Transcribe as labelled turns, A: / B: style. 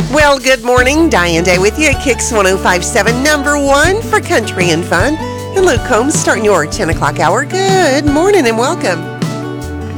A: Well, good morning. Diane Day with you at Kicks 105.7, number one for country and fun. And Luke Combs starting your 10 o'clock hour. Good morning and welcome.